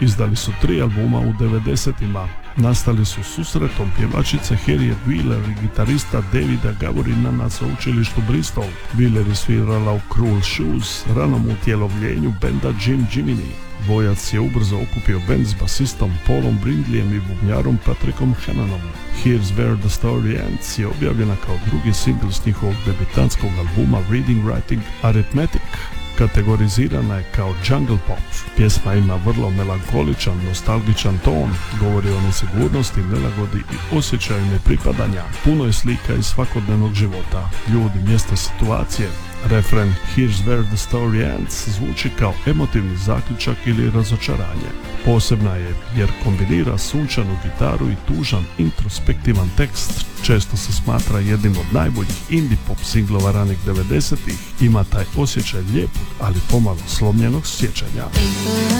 Izdali su 3 albuma u 90-ima. Nastali su susretom pjevačice Harriet Wheeler i gitarista Davida Gavorina na sveučilištu Bristol. Wheeler je svirala u Cruel Shoes, ranom utjelovljenju benda Jim Jiminy. Dvojac je ubrzo okupio bend s basistom Paulom Brindleyem i bubnjarom Patrickom Hannonom. Here's Where the Story Ends je objavljena kao drugi singl s njihovog debitantskog albuma Reading, Writing, Arithmetic. Kategorizirana je kao jungle pop. Pjesma ima vrlo melankoličan, nostalgičan ton, govori o nesigurnosti, nelagodi i osjećaju nepripadanja. Puno je slika iz svakodnevnog života, ljudi, mjesta, situacije. Refren Here's Where the Story Ends zvuči kao emotivni zaključak ili razočaranje. Posebna je jer kombinira sunčanu gitaru i tužan introspektivan tekst. Često se smatra jednim od najboljih indie pop singlova ranih 90-ih. Ima taj osjećaj lijepog, ali pomalo slomljenog sjećanja.